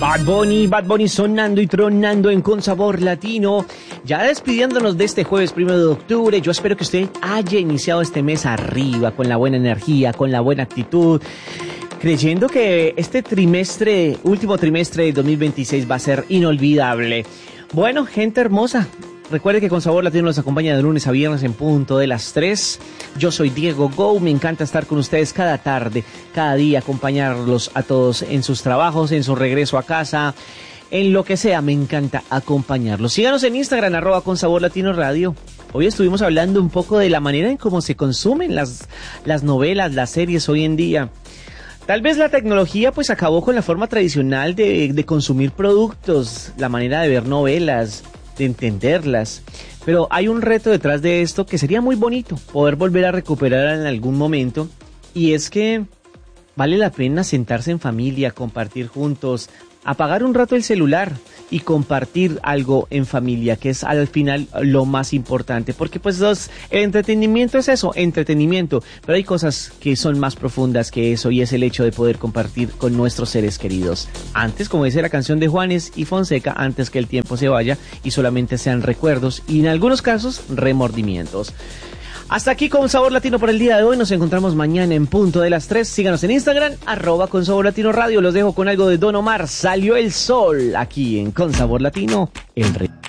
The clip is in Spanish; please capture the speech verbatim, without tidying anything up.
Bad Bunny, Bad Bunny sonando y tronando en Con Sabor Latino. Ya despidiéndonos de este jueves primero de octubre, yo espero que usted haya iniciado este mes arriba, con la buena energía, con la buena actitud, creyendo que este trimestre, último trimestre de dos mil veintiséis va a ser inolvidable. Bueno, gente hermosa, recuerde que Con Sabor Latino nos acompaña de lunes a viernes en punto de las tres. Yo soy Diego Go, me encanta estar con ustedes cada tarde, cada día, acompañarlos a todos en sus trabajos, en su regreso a casa, en lo que sea, me encanta acompañarlos. Síganos en Instagram, arroba Con Sabor Latino Radio. Hoy estuvimos hablando un poco de la manera en cómo se consumen las, las novelas, las series hoy en día. Tal vez la tecnología pues acabó con la forma tradicional de, de consumir productos, la manera de ver novelas, de entenderlas, pero hay un reto detrás de esto que sería muy bonito poder volver a recuperar en algún momento, y es que vale la pena sentarse en familia, compartir juntos, apagar un rato el celular y compartir algo en familia, que es al final lo más importante, porque pues los, el entretenimiento es eso, entretenimiento, pero hay cosas que son más profundas que eso, y es el hecho de poder compartir con nuestros seres queridos. Antes, como dice la canción de Juanes y Fonseca, antes que el tiempo se vaya y solamente sean recuerdos y en algunos casos remordimientos. Hasta aquí Con Sabor Latino por el día de hoy. Nos encontramos mañana en punto de las tres. Síganos en Instagram, arroba Con Sabor Latino Radio. Los dejo con algo de Don Omar. Salió el sol aquí en Con Sabor Latino, el rey.